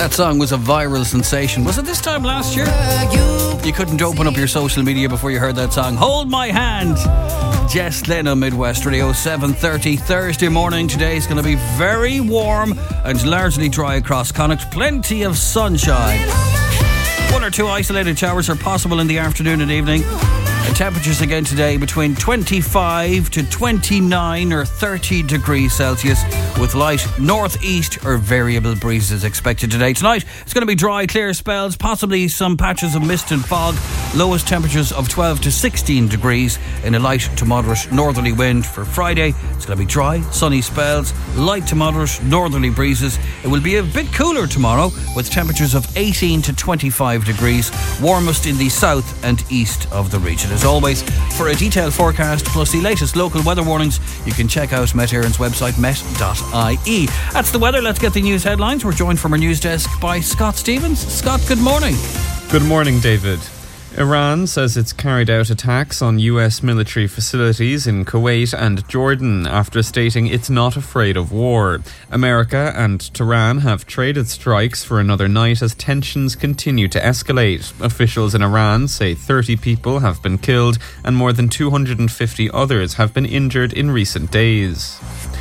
That song was a viral sensation. Was it this time last year? You couldn't open up your social media before you heard that song. Hold My Hand. Jess Lynn on Midwest Radio, 7:30 Thursday morning. Today is going to be very warm and largely dry across Connacht. Plenty of sunshine. One or two isolated showers are possible in the afternoon and evening. And temperatures again today between 25 to 29 or 30 degrees Celsius, with light northeast or variable breezes expected today. Tonight it's going to be dry, clear spells, possibly some patches of mist and fog. Lowest temperatures of 12 to 16 degrees in a light to moderate northerly wind. For Friday it's going to be dry, sunny spells, light to moderate northerly breezes. It will be a bit cooler tomorrow with temperatures of 18 to 25 degrees, warmest in the south and east of the region. As always, for a detailed forecast plus the latest local weather warnings, you can check out Met Éireann's website, met.ie. That's the weather. Let's get the news headlines. We're joined from our news desk by Scott Stevens. Scott, good morning. Good morning, David. Iran says it's carried out attacks on US military facilities in Kuwait and Jordan after stating it's not afraid of war. America and Tehran have traded strikes for another night as tensions continue to escalate. Officials in Iran say 30 people have been killed and more than 250 others have been injured in recent days.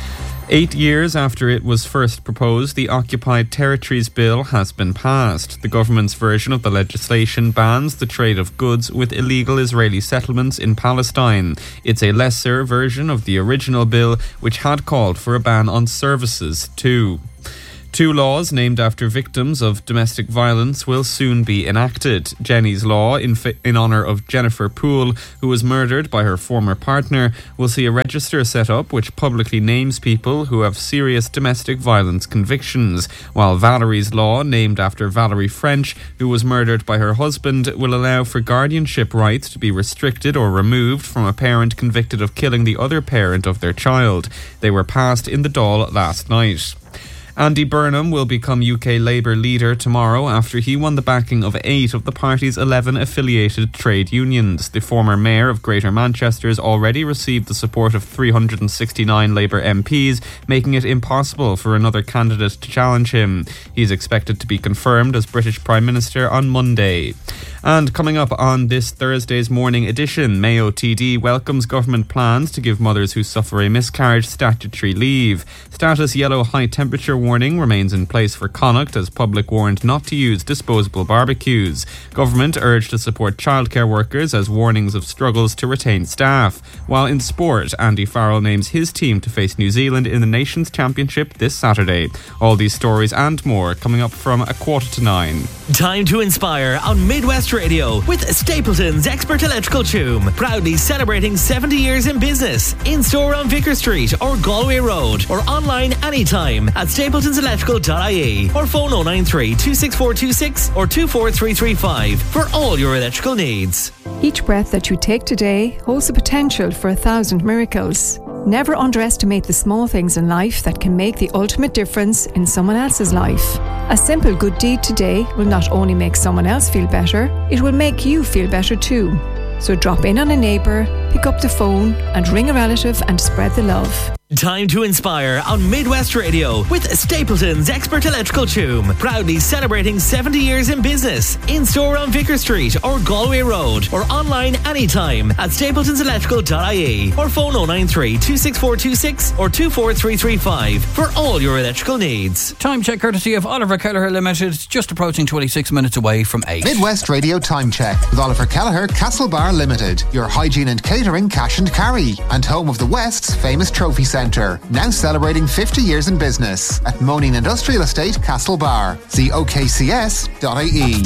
8 years after it was first proposed, the Occupied Territories Bill has been passed. The government's version of the legislation bans the trade of goods with illegal Israeli settlements in Palestine. It's a lesser version of the original bill, which had called for a ban on services too. 2 laws named after victims of domestic violence will soon be enacted. Jenny's Law, in honour of Jennifer Poole, who was murdered by her former partner, will see a register set up which publicly names people who have serious domestic violence convictions, while Valerie's Law, named after Valerie French, who was murdered by her husband, will allow for guardianship rights to be restricted or removed from a parent convicted of killing the other parent of their child. They were passed in the Dáil last night. Andy Burnham will become UK Labour leader tomorrow after he won the backing of 8 of the party's 11 affiliated trade unions. The former mayor of Greater Manchester has already received the support of 369 Labour MPs, making it impossible for another candidate to challenge him. He is expected to be confirmed as British Prime Minister on Monday. And coming up on this Thursday's morning edition, Mayo TD welcomes government plans to give mothers who suffer a miscarriage statutory leave. Status yellow high temperature warning remains in place for Connacht as public warned not to use disposable barbecues. Government urged to support childcare workers as warnings of struggles to retain staff. While in sport, Andy Farrell names his team to face New Zealand in the Nations Championship this Saturday. All these stories and more coming up from 9:15. Time to inspire on Midwest Radio with Stapleton's Expert Electrical Choom. Proudly celebrating 70 years in business. In-store on Vicar Street or Galway Road, or online anytime at stapletonselectrical.ie, or phone 093 26426 or 24335 for all your electrical needs. Each breath that you take today holds the potential for 1,000 miracles. Never underestimate the small things in life that can make the ultimate difference in someone else's life. A simple good deed today will not only make someone else feel better, it will make you feel better too. So drop in on a neighbour, pick up the phone and ring a relative and spread the love. Time to inspire on Midwest Radio with Stapleton's Expert Electrical Choom. Proudly celebrating 70 years in business. In-store on Vicar Street or Galway Road, or online anytime at stapletonselectrical.ie, or phone 093 26426 or 24335 for all your electrical needs. Time check courtesy of Oliver Kelleher Limited, just approaching 26 minutes away from 8. Midwest Radio Time Check with Oliver Kelleher Castlebar Limited, your hygiene and catering cash and carry, and home of the West's famous trophy centre. Now celebrating 50 years in business at Moaning Industrial Estate, Castlebar. See okcs.ie.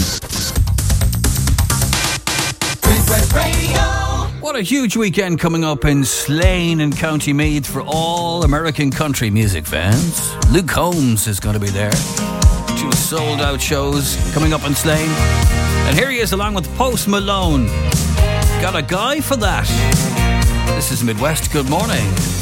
Midwest Radio. What a huge weekend coming up in Slane in County Meath for all American country music fans. Luke Combs is going to be there. 2 sold out shows coming up in Slane. And here he is along with Post Malone. Got a guy for that. This is Midwest. Good morning.